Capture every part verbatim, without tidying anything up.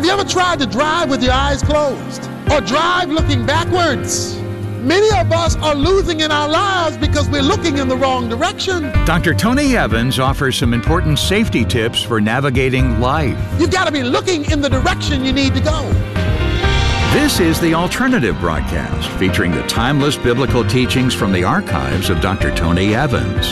You ever tried to drive with your eyes closed or drive looking backwards? Many of us are losing in our lives because we're looking in the wrong direction. Doctor Tony Evans offers some important safety tips for navigating life. You've got to be looking in the direction you need to go. This is The Alternative Broadcast, featuring the timeless biblical teachings from the archives of Doctor Tony Evans.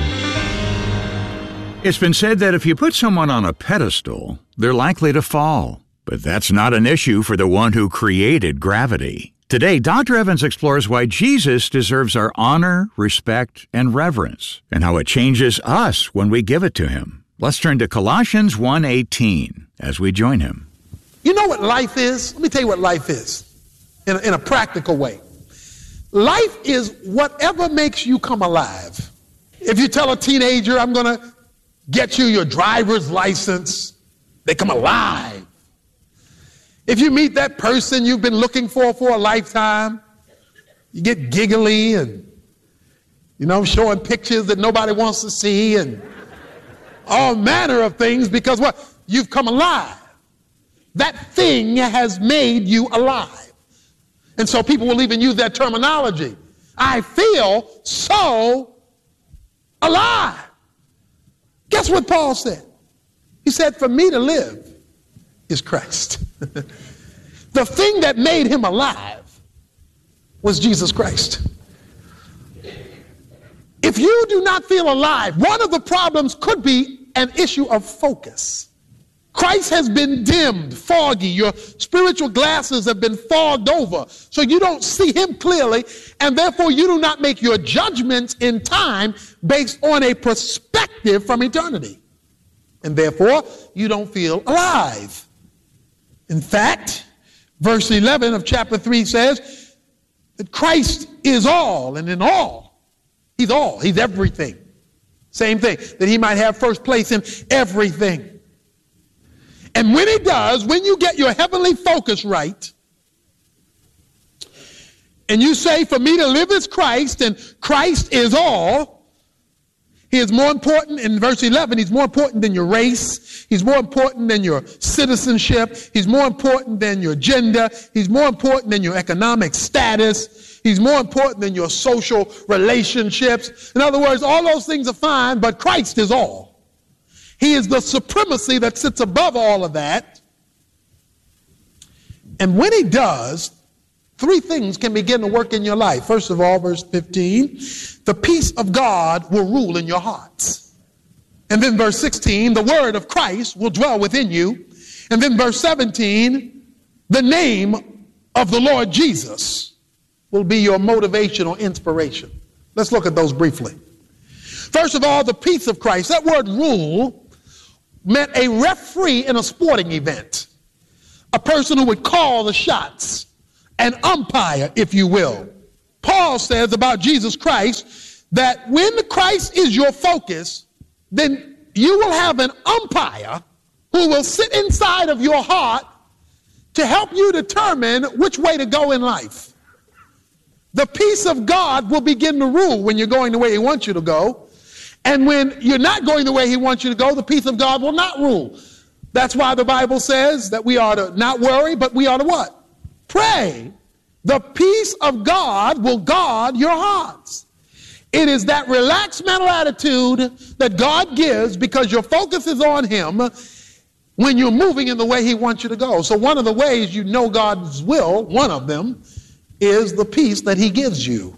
It's been said that if you put someone on a pedestal, they're likely to fall. But that's not an issue for the one who created gravity. Today, Doctor Evans explores why Jesus deserves our honor, respect, and reverence, and how it changes us when we give it to him. Let's turn to Colossians one eighteen as we join him. You know what life is? Let me tell you what life is in a, in a practical way. Life is whatever makes you come alive. If you tell a teenager, I'm going to get you your driver's license, they come alive. If you meet that person you've been looking for for a lifetime, you get giggly and, you know, showing pictures that nobody wants to see and all manner of things because what? You've come alive. That thing has made you alive. And so people will even use that terminology. I feel so alive. Guess what Paul said? He said, for me to live is Christ. The thing that made him alive was Jesus Christ. If you do not feel alive, one of the problems could be an issue of focus. Christ has been dimmed, foggy. Your spiritual glasses have been fogged over, so you don't see him clearly, and therefore you do not make your judgments in time based on a perspective from eternity. And therefore, you don't feel alive. In fact, verse eleven of chapter three says that Christ is all, and in all, he's all, he's everything. Same thing, that he might have first place in everything. And when he does, when you get your heavenly focus right, and you say, for me to live is Christ, and Christ is all, he is more important, in verse eleven, he's more important than your race. He's more important than your citizenship. He's more important than your gender. He's more important than your economic status. He's more important than your social relationships. In other words, all those things are fine, but Christ is all. He is the supremacy that sits above all of that. And when he does, three things can begin to work in your life. First of all, verse fifteen, the peace of God will rule in your hearts. And then verse sixteen, the word of Christ will dwell within you. And then verse seventeen, the name of the Lord Jesus will be your motivation or inspiration. Let's look at those briefly. First of all, the peace of Christ. That word rule meant a referee in a sporting event, a person who would call the shots, an umpire, if you will. Paul says about Jesus Christ that when Christ is your focus, then you will have an umpire who will sit inside of your heart to help you determine which way to go in life. The peace of God will begin to rule when you're going the way he wants you to go. And when you're not going the way he wants you to go, the peace of God will not rule. That's why the Bible says that we are to not worry, but we are to what? Pray. The peace of God will guard your hearts. It is that relaxed mental attitude that God gives because your focus is on him when you're moving in the way he wants you to go. So one of the ways you know God's will, one of them, is the peace that he gives you.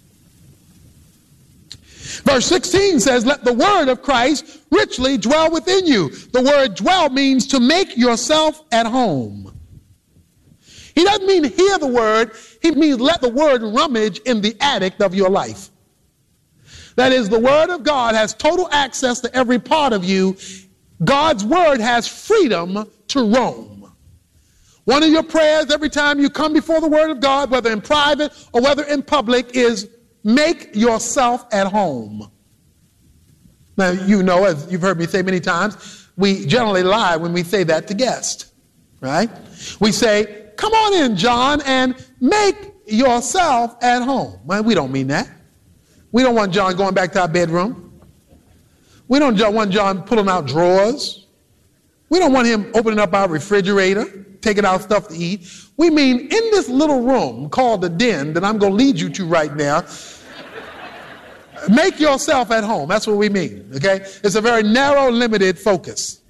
Verse sixteen says, let the word of Christ richly dwell within you. The word dwell means to make yourself at home. He doesn't mean hear the word. He means let the word rummage in the attic of your life. That is, the word of God has total access to every part of you. God's word has freedom to roam. One of your prayers every time you come before the word of God, whether in private or whether in public, is make yourself at home. Now, you know, as you've heard me say many times, we generally lie when we say that to guests, right? We say, come on in, John, and make yourself at home. Well, we don't mean that. We don't want John going back to our bedroom. We don't want John pulling out drawers. We don't want him opening up our refrigerator, taking out stuff to eat. We mean in this little room called the den that I'm going to lead you to right now, make yourself at home. That's what we mean, okay? It's a very narrow, limited focus.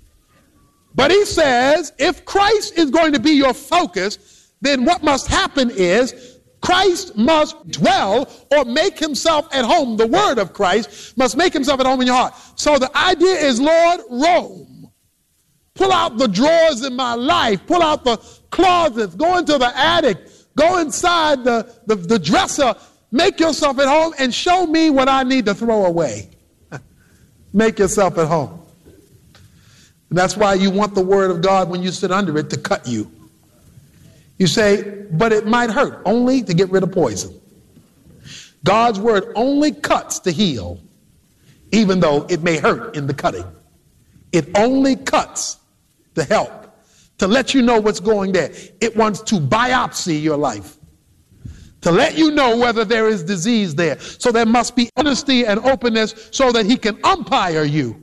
But he says, if Christ is going to be your focus, then what must happen is Christ must dwell or make himself at home. The word of Christ must make himself at home in your heart. So the idea is, Lord, roam. Pull out the drawers in my life. Pull out the closets. Go into the attic. Go inside the, the, the dresser. Make yourself at home and show me what I need to throw away. Make yourself at home. And that's why you want the word of God, when you sit under it, to cut you. You say, but it might hurt, only to get rid of poison. God's word only cuts to heal, even though it may hurt in the cutting. It only cuts to help, to let you know what's going there. It wants to biopsy your life, to let you know whether there is disease there. So there must be honesty and openness so that he can umpire you.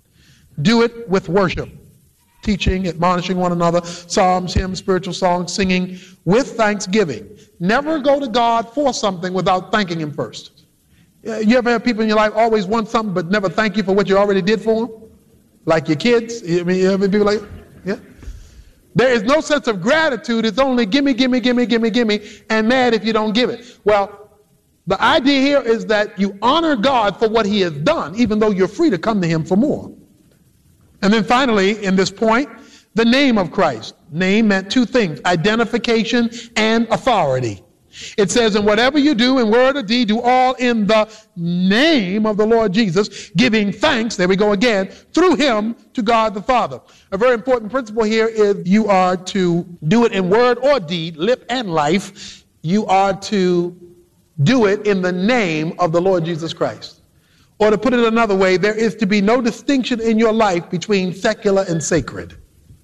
Do it with worship. Teaching, admonishing one another, psalms, hymns, spiritual songs, singing with thanksgiving. Never go to God for something without thanking him first. You ever have people in your life always want something but never thank you for what you already did for them? Like your kids? I mean, you ever people like, yeah? There is no sense of gratitude. It's only gimme, gimme, gimme, gimme, gimme, and mad if you don't give it. Well, the idea here is that you honor God for what he has done, even though you're free to come to him for more. And then finally, in this point, the name of Christ. Name meant two things, identification and authority. It says, and whatever you do in word or deed, do all in the name of the Lord Jesus, giving thanks, there we go again, through him to God the Father. A very important principle here is you are to do it in word or deed, lip and life. You are to do it in the name of the Lord Jesus Christ. Or to put it another way, there is to be no distinction in your life between secular and sacred.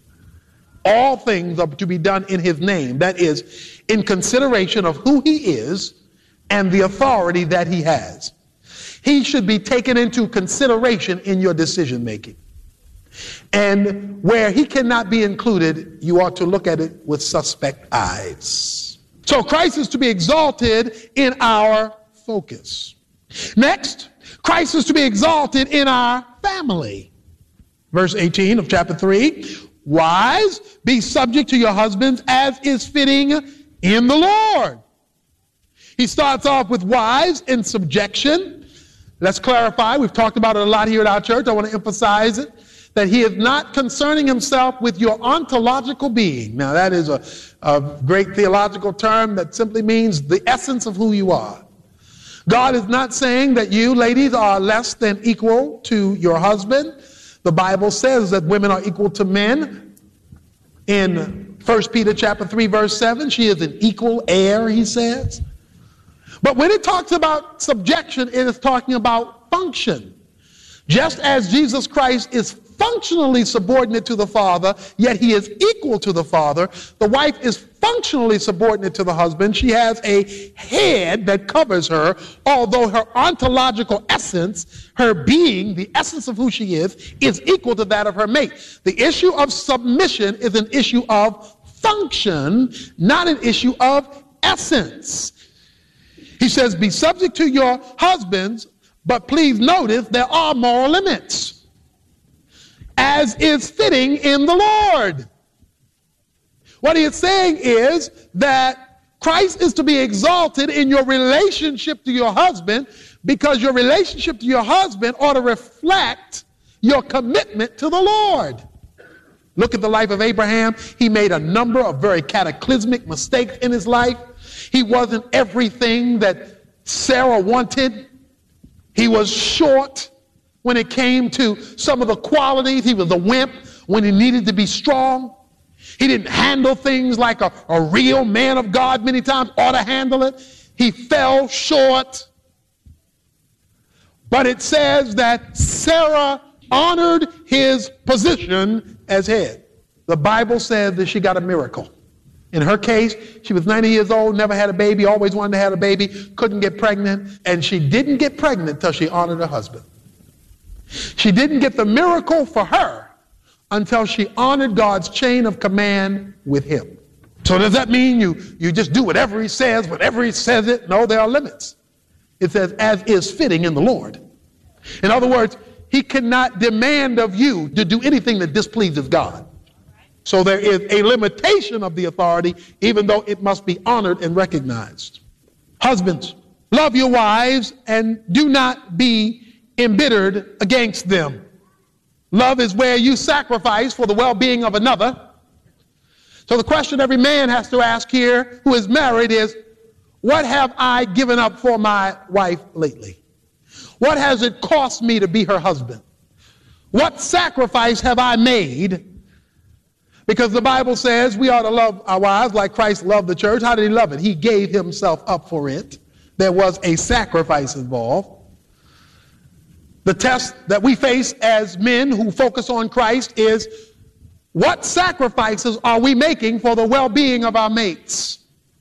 All things are to be done in his name. That is, in consideration of who he is and the authority that he has. He should be taken into consideration in your decision making. And where he cannot be included, you ought to look at it with suspect eyes. So Christ is to be exalted in our focus. Next, Christ is to be exalted in our family. Verse eighteen of chapter three, wives, be subject to your husbands as is fitting in the Lord. He starts off with wives in subjection. Let's clarify. We've talked about it a lot here at our church. I want to emphasize it, that he is not concerning himself with your ontological being. Now, that is a, a great theological term that simply means the essence of who you are. God is not saying that you, ladies, are less than equal to your husband. The Bible says that women are equal to men. In First Peter chapter three, verse seven, she is an equal heir, he says. But when it talks about subjection, it is talking about function. Just as Jesus Christ is functionally subordinate to the Father, yet he is equal to the Father, the wife is functionally subordinate to the husband. She has a head that covers her, although her ontological essence, her being, the essence of who she is, is equal to that of her mate. The issue of submission is an issue of function, not an issue of essence. He says, be subject to your husbands, but please notice there are moral limits, as is fitting in the Lord. What he is saying is that Christ is to be exalted in your relationship to your husband, because your relationship to your husband ought to reflect your commitment to the Lord. Look at the life of Abraham. He made a number of very cataclysmic mistakes in his life. He wasn't everything that Sarah wanted. He was short when it came to some of the qualities. He was a wimp when he needed to be strong. He didn't handle things like a, a real man of God many times ought to handle it. He fell short. But it says that Sarah honored his position as head. The Bible says that she got a miracle. In her case, she was ninety years old, never had a baby, always wanted to have a baby, couldn't get pregnant, and she didn't get pregnant until she honored her husband. She didn't get the miracle for her until she honored God's chain of command with him. So does that mean you, you just do whatever he says, whatever he says it? No, there are limits. It says, as is fitting in the Lord. In other words, he cannot demand of you to do anything that displeases God. So there is a limitation of the authority, even though it must be honored and recognized. Husbands, love your wives and do not be embittered against them. Love is where you sacrifice for the well-being of another. So the question every man has to ask here who is married is, what have I given up for my wife lately? What has it cost me to be her husband? What sacrifice have I made? Because the Bible says we ought to love our wives like Christ loved the church. How did he love it? He gave himself up for it. There was a sacrifice involved. The test that we face as men who focus on Christ is, what sacrifices are we making for the well-being of our mates?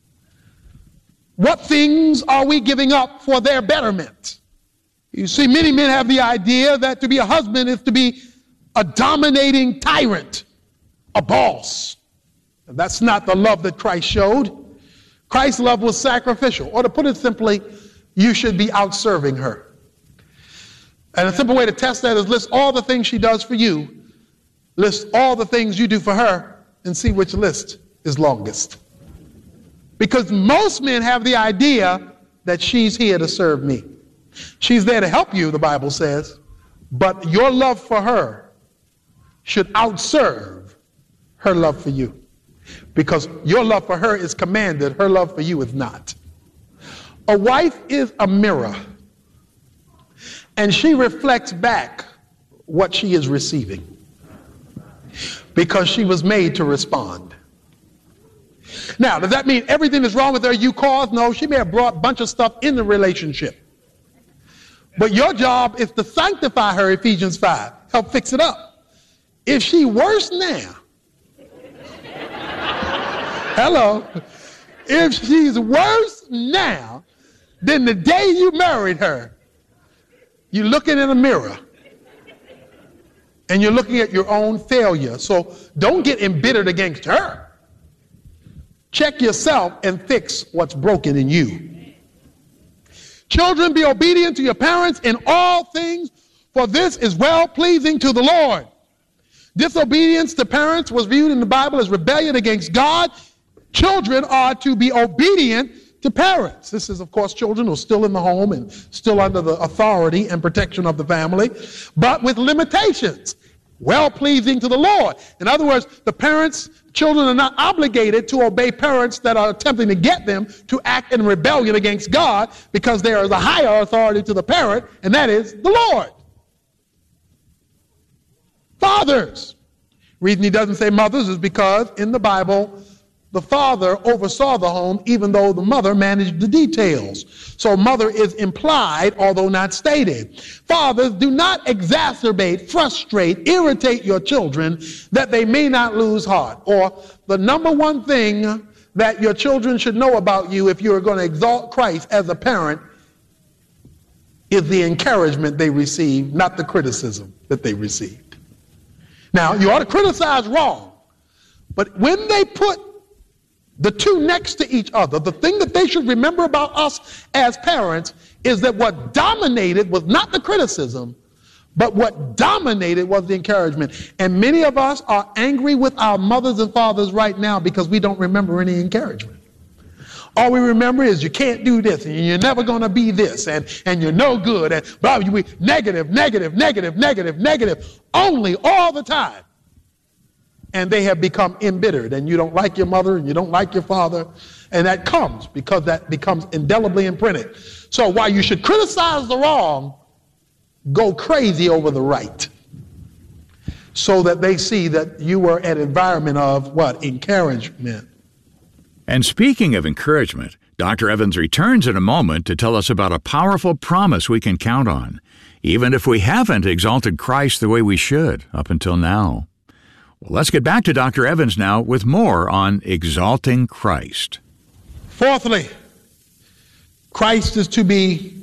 What things are we giving up for their betterment? You see, many men have the idea that to be a husband is to be a dominating tyrant, a boss. And that's not the love that Christ showed. Christ's love was sacrificial. Or to put it simply, you should be out-serving her. And a simple way to test that is list all the things she does for you, list all the things you do for her, and see which list is longest. Because most men have the idea that she's here to serve me. She's there to help you, the Bible says, but your love for her should outserve her love for you. Because your love for her is commanded, her love for you is not. A wife is a mirror, and she reflects back what she is receiving because she was made to respond. Now, does that mean everything that's wrong with her you caused? No, she may have brought a bunch of stuff in the relationship. But your job is to sanctify her, Ephesians five. Help fix it up. If she worse now, hello, if she's worse now than the day you married her, you're looking in a mirror and you're looking at your own failure. So don't get embittered against her. Check yourself and fix what's broken in you. Children, be obedient to your parents in all things, for this is well-pleasing to the Lord. Disobedience to parents was viewed in the Bible as rebellion against God. Children are to be obedient to parents. This is, of course, children who are still in the home and still under the authority and protection of the family, but with limitations. Well-pleasing to the Lord. In other words, the parents, children are not obligated to obey parents that are attempting to get them to act in rebellion against God, because there is a higher authority to the parent, and that is the Lord. Fathers. Reason he doesn't say mothers is because in the Bible, the father oversaw the home even though the mother managed the details. So mother is implied, although not stated. Fathers, do not exacerbate, frustrate, irritate your children that they may not lose heart. Or the number one thing that your children should know about you if you're going to exalt Christ as a parent is the encouragement they receive, not the criticism that they received. Now, you ought to criticize wrong, but when they put the two next to each other, the thing that they should remember about us as parents is that what dominated was not the criticism, but what dominated was the encouragement. And many of us are angry with our mothers and fathers right now because we don't remember any encouragement. All we remember is you can't do this, and you're never going to be this, and, and you're no good, and blah, blah, blah, negative, negative, negative, negative, negative, only all the time. And they have become embittered, and you don't like your mother and you don't like your father, and that comes because that becomes indelibly imprinted. So while you should criticize the wrong, go crazy over the right, so that they see that you were an environment of what? Encouragement. And speaking of encouragement, Doctor Evans returns in a moment to tell us about a powerful promise we can count on, even if we haven't exalted Christ the way we should up until now. Well, let's get back to Doctor Evans now with more on exalting Christ. Fourthly, Christ is to be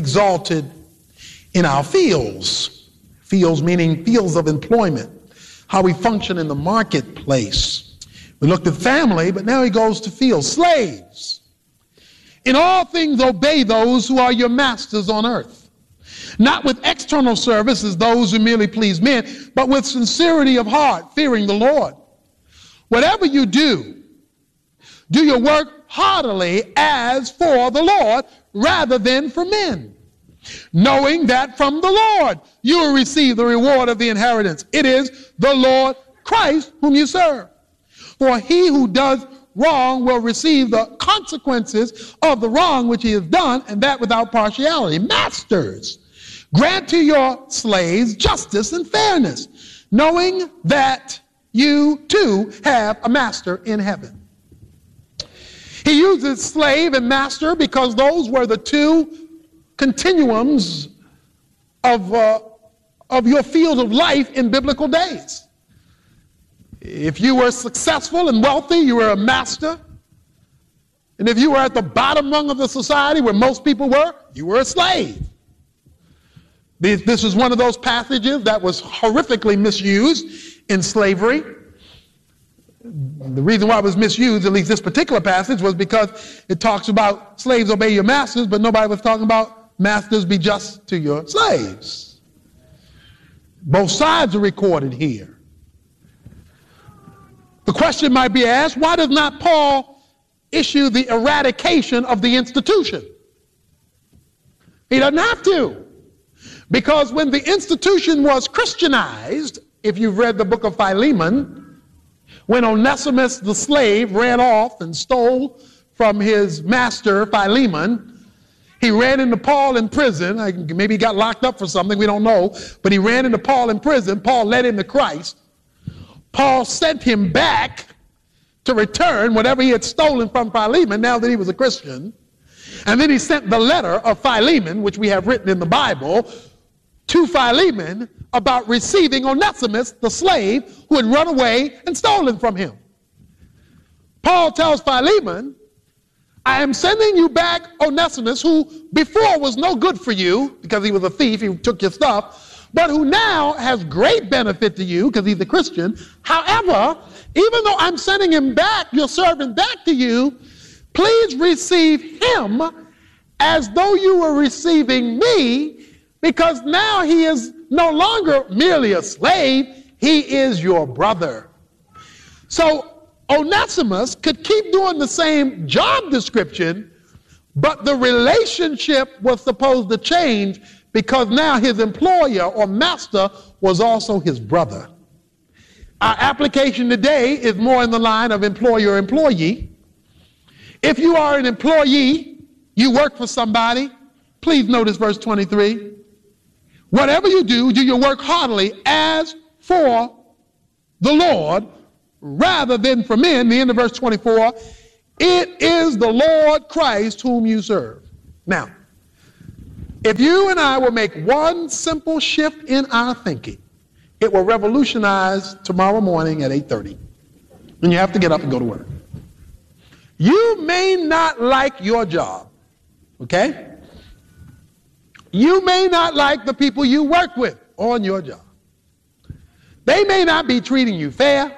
exalted in our fields. Fields meaning fields of employment. how we function in the marketplace. We looked at family, but now he goes to field. Slaves, in all things obey those who are your masters on earth, not with external service as those who merely please men, but with sincerity of heart, fearing the Lord. Whatever you do, do your work heartily as for the Lord rather than for men, knowing that from the Lord you will receive the reward of the inheritance. It is the Lord Christ whom you serve. For he who does wrong will receive the consequences of the wrong which he has done, and that without partiality. Masters, grant to your slaves justice and fairness, knowing that you too have a master in heaven. He uses slave and master because those were the two continuums of, uh, of your field of life in biblical days. If you were successful and wealthy, you were a master. And if you were at the bottom rung of the society where most people were, you were a slave. This, this is one of those passages that was horrifically misused in slavery. The reason why it was misused, at least this particular passage, was because it talks about slaves obey your masters, but nobody was talking about masters be just to your slaves. Both sides are recorded here. The question might be asked, why does not Paul issue the eradication of the institution? He doesn't have to. Because when the institution was Christianized, if you've read the book of Philemon, when Onesimus the slave ran off and stole from his master Philemon, he ran into Paul in prison. Maybe he got locked up for something, we don't know. But he ran into Paul in prison. Paul led him to Christ. Paul sent him back to return whatever he had stolen from Philemon now that he was a Christian. And then he sent the letter of Philemon, which we have written in the Bible, to Philemon about receiving Onesimus, the slave, who had run away and stolen from him. Paul tells Philemon, I am sending you back Onesimus, who before was no good for you because he was a thief, he took your stuff, but who now has great benefit to you because he's a Christian. However, even though I'm sending him back, your servant back to you, please receive him as though you were receiving me, because now he is no longer merely a slave, he is your brother. So Onesimus could keep doing the same job description, but the relationship was supposed to change because now his employer or master was also his brother. Our application today is more in the line of employer-employee. If you are an employee, you work for somebody, please notice verse twenty-three. Whatever you do, do your work heartily as for the Lord rather than for men. The end of verse twenty-four, it is the Lord Christ whom you serve. Now, if you and I will make one simple shift in our thinking, it will revolutionize tomorrow morning at eight thirty. And you have to get up and go to work. You may not like your job, okay? You may not like the people you work with on your job. They may not be treating you fair,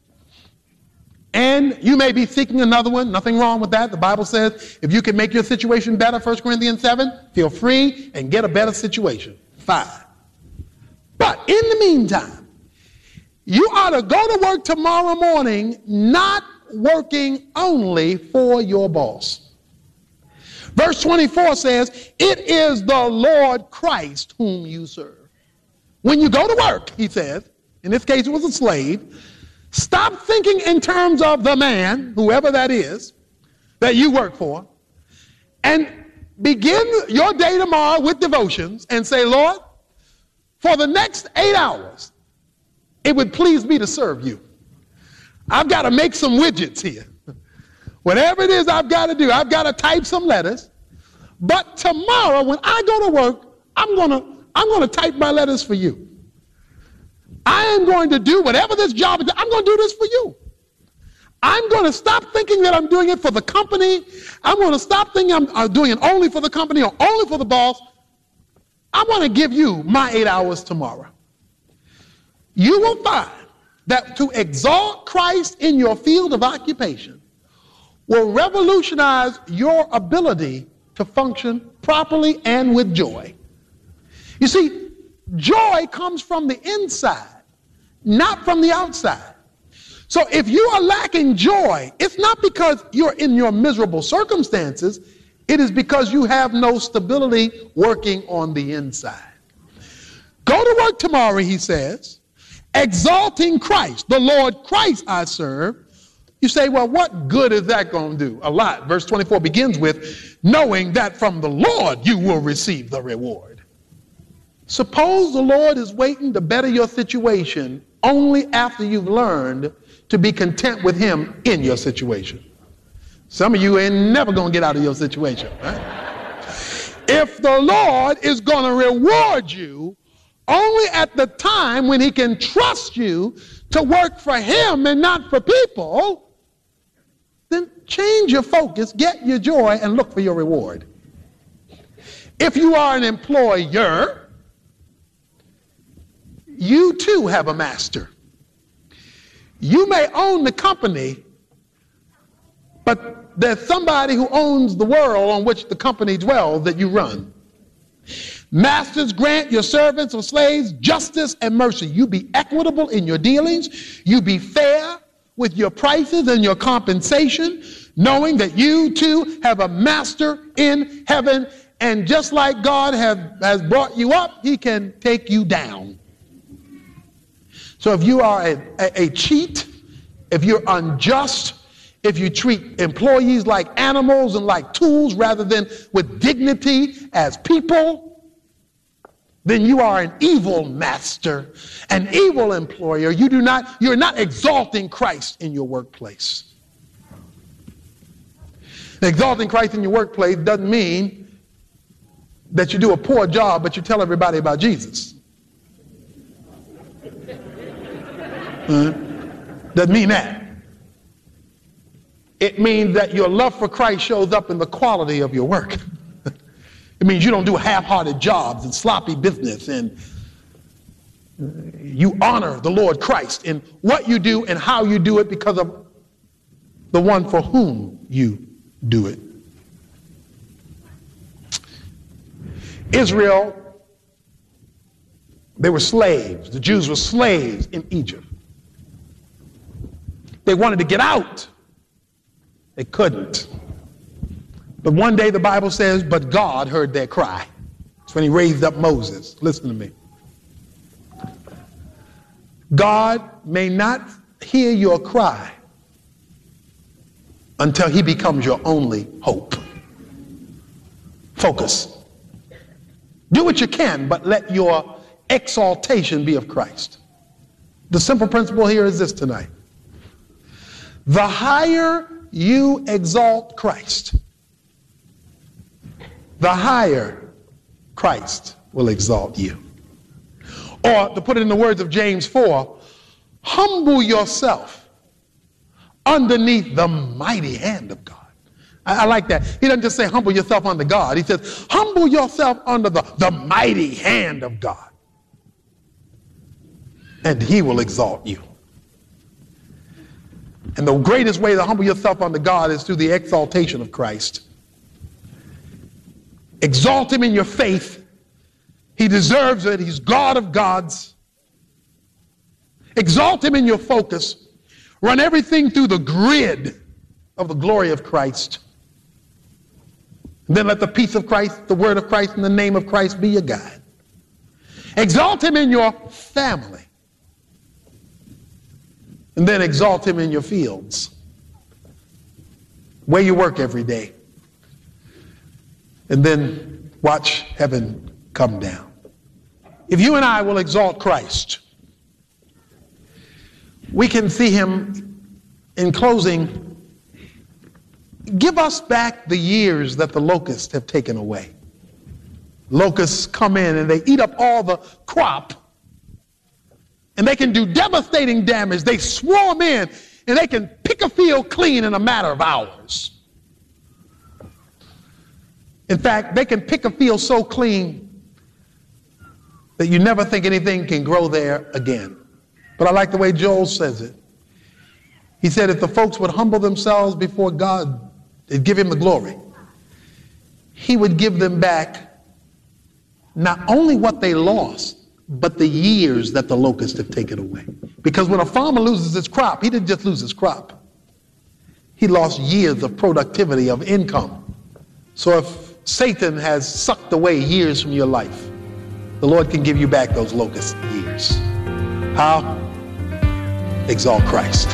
and you may be seeking another one. Nothing wrong with that. The Bible says if you can make your situation better, First Corinthians seven, feel free and get a better situation. Fine. But in the meantime, you ought to go to work tomorrow morning not working only for your boss. Verse twenty-four says, it is the Lord Christ whom you serve. When you go to work, he says, in this case it was a slave, stop thinking in terms of the man, whoever that is, that you work for, and begin your day tomorrow with devotions and say, Lord, for the next eight hours, it would please me to serve you. I've got to make some widgets here. Whatever it is I've got to do, I've got to type some letters. But tomorrow when I go to work, I'm going to I'm going to type my letters for you. I am going to do whatever this job is. I'm going to do this for you. I'm going to stop thinking that I'm doing it for the company. I'm going to stop thinking I'm, I'm doing it only for the company or only for the boss. I want to give you my eight hours tomorrow. You will find that to exalt Christ in your field of occupation will revolutionize your ability to function properly and with joy. You see, joy comes from the inside, not from the outside. So if you are lacking joy, it's not because you're in your miserable circumstances, it is because you have no stability working on the inside. Go to work tomorrow, he says, exalting Christ, the Lord Christ I serve. You say, well, what good is that going to do? A lot. Verse twenty-four begins with, knowing that from the Lord you will receive the reward. Suppose the Lord is waiting to better your situation only after you've learned to be content with him in your situation. Some of you ain't never going to get out of your situation. Right? If the Lord is going to reward you only at the time when he can trust you to work for him and not for people, then change your focus, get your joy, and look for your reward. If you are an employer, you too have a master. You may own the company, but there's somebody who owns the world on which the company dwells that you run. Masters, grant your servants or slaves justice and mercy. You be equitable in your dealings. You be fair with your prices and your compensation, knowing that you too have a master in heaven. And just like God have, has brought you up, he can take you down. So if you are a, a, a cheat, if you're unjust, if you treat employees like animals and like tools rather than with dignity as people, then you are an evil master, an evil employer. You do not, you're not exalting Christ in your workplace. Exalting Christ in your workplace doesn't mean that you do a poor job, but you tell everybody about Jesus. Uh, doesn't mean that. It means that your love for Christ shows up in the quality of your work. It means you don't do half-hearted jobs and sloppy business, and you honor the Lord Christ in what you do and how you do it because of the one for whom you do it. Israel, they were slaves. The Jews were slaves in Egypt. They wanted to get out. They couldn't. But one day the Bible says, but God heard their cry. That's when he raised up Moses. Listen to me. God may not hear your cry until he becomes your only hope. Focus. Do what you can, but let your exaltation be of Christ. The simple principle here is this tonight. The higher you exalt Christ, the higher Christ will exalt you. Or to put it in the words of James four, humble yourself underneath the mighty hand of God. I, I like that. He doesn't just say humble yourself under God. He says humble yourself under the, the mighty hand of God. And he will exalt you. And the greatest way to humble yourself under God is through the exaltation of Christ. Exalt him in your faith. He deserves it. He's God of gods. Exalt him in your focus. Run everything through the grid of the glory of Christ. And then let the peace of Christ, the word of Christ, and the name of Christ be your guide. Exalt him in your family. And then exalt him in your fields, where you work every day. And then watch heaven come down. If you and I will exalt Christ, we can see him, in closing, give us back the years that the locusts have taken away. Locusts come in and they eat up all the crop, and they can do devastating damage. They swarm in and they can pick a field clean in a matter of hours. In fact, they can pick a field so clean that you never think anything can grow there again. But I like the way Joel says it. He said if the folks would humble themselves before God and give him the glory, he would give them back not only what they lost, but the years that the locusts have taken away. Because when a farmer loses his crop, he didn't just lose his crop. He lost years of productivity, of income. So if Satan has sucked away years from your life, the Lord can give you back those locust years. How? Exalt Christ.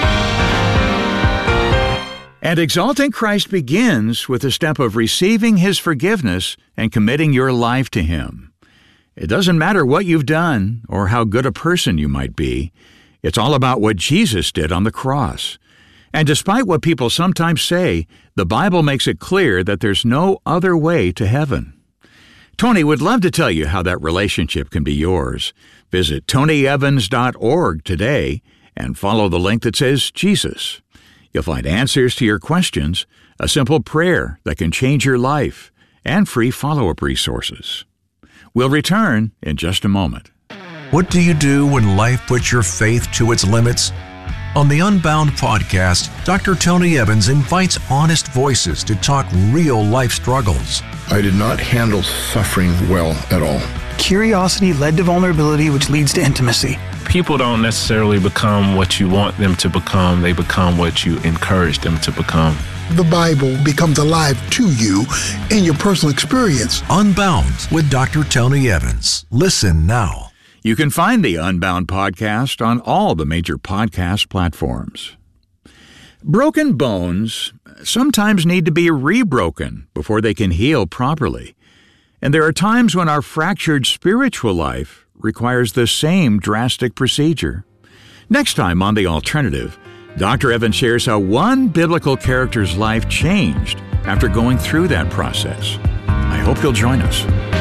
And exalting Christ begins with the step of receiving his forgiveness and committing your life to him. It doesn't matter what you've done or how good a person you might be. It's all about what Jesus did on the cross. And despite what people sometimes say, the Bible makes it clear that there's no other way to heaven. Tony would love to tell you how that relationship can be yours. Visit tony evans dot org today and follow the link that says Jesus. You'll find answers to your questions, a simple prayer that can change your life, and free follow-up resources. We'll return in just a moment. What do you do when life puts your faith to its limits? On the Unbound podcast, Doctor Tony Evans invites honest voices to talk real life struggles. I did not handle suffering well at all. Curiosity led to vulnerability, which leads to intimacy. People don't necessarily become what you want them to become. They become what you encourage them to become. The Bible becomes alive to you in your personal experience. Unbound with Doctor Tony Evans. Listen now. You can find the Unbound podcast on all the major podcast platforms. Broken bones sometimes need to be rebroken before they can heal properly. And there are times when our fractured spiritual life requires the same drastic procedure. Next time on The Alternative, Doctor Evans shares how one biblical character's life changed after going through that process. I hope you'll join us.